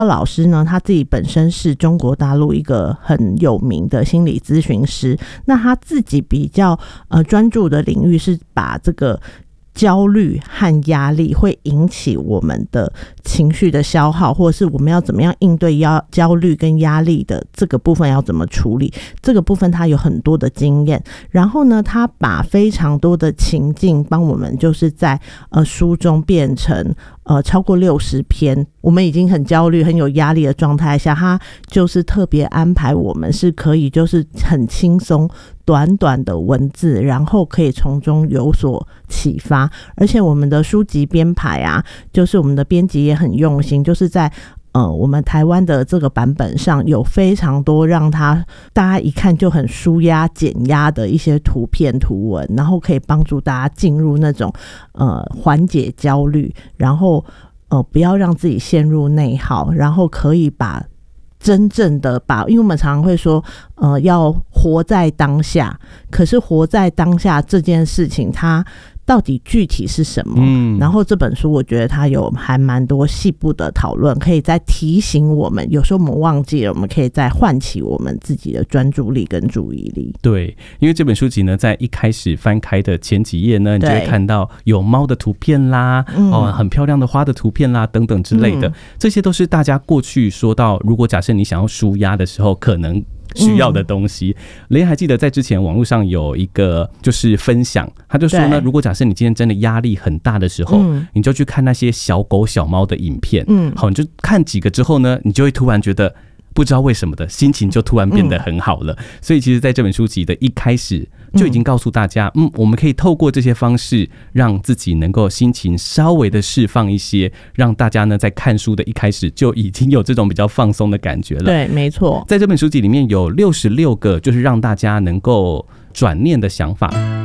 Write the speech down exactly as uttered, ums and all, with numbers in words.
老师呢，他自己本身是中国大陆一个很有名的心理咨询师，那他自己比较呃专注的领域是把这个焦虑和压力会引起我们的情绪的消耗，或者是我们要怎么样应对焦虑跟压力的这个部分要怎么处理，这个部分他有很多的经验。然后呢，他把非常多的情境帮我们就是在呃书中变成呃超过六十篇，我们已经很焦虑很有压力的状态下，他就是特别安排我们是可以就是很轻松短短的文字，然后可以从中有所启发。而且我们的书籍编排啊，就是我们的编辑也很用心，就是在呃我们台湾的这个版本上有非常多让他大家一看就很舒压减压的一些图片图文，然后可以帮助大家进入那种呃缓解焦虑，然后呃不要让自己陷入内耗，然后可以把真正的把，因为我们常常会说呃要活在当下，可是活在当下这件事情它到底具体是什么、嗯、然后这本书我觉得它有还蛮多细部的讨论，可以再提醒我们，有时候我们忘记了，我们可以再唤起我们自己的专注力跟注意力。 对，因为这本书籍呢在一开始翻开的前几页呢，你就会看到有猫的图片啦、嗯哦、很漂亮的花的图片啦等等之类的、嗯、这些都是大家过去说到如果假设你想要抒压的时候可能需要的东西。雷还记得在之前网络上有一个就是分享，他就说呢，如果假设你今天真的压力很大的时候、嗯、你就去看那些小狗小猫的影片、嗯、好，你就看几个之后呢，你就会突然觉得不知道为什么的心情就突然变得很好了、嗯、所以其实在这本书籍的一开始就已经告诉大家 嗯, 嗯，我们可以透过这些方式让自己能够心情稍微的释放一些，让大家呢在看书的一开始就已经有这种比较放松的感觉了。 对，没错， 在这本书籍里面有六十六个就是让大家能够转念的想法。